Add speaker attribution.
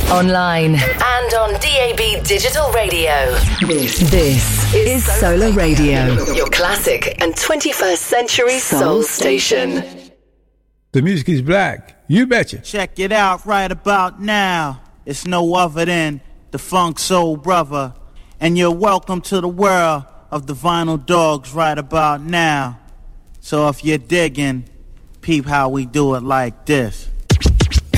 Speaker 1: online, and on DAB Digital Radio. This is Solar Radio, your classic and 21st century soul station.
Speaker 2: The music is black. You betcha.
Speaker 3: Check it out right about now. It's no other than the Funk Soul Brother. And you're welcome to the world of the Vinyl Dogs right about now. So if you're digging, peep how we do it like this.